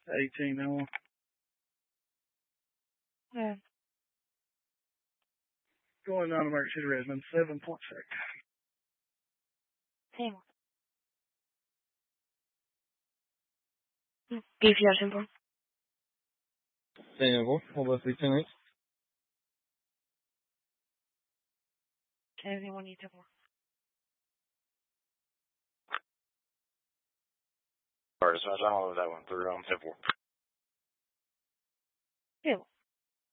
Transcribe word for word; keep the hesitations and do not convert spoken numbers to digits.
eighteen now. Yeah. Going on to Market City Redmond, seven point six. Same. Give you a simple. Ten four. What about ten eight? Anyone you take more? Alright, so I don't know that one through on ten four. Two.